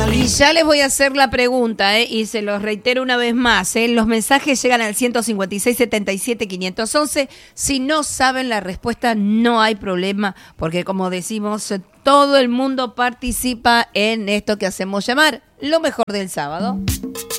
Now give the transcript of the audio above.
Y ya les voy a hacer la pregunta, y se los reitero una vez más. Los mensajes llegan al 156 77 511. Si no saben la respuesta, no hay problema, porque como decimos, todo el mundo participa en esto que hacemos llamar lo mejor del sábado.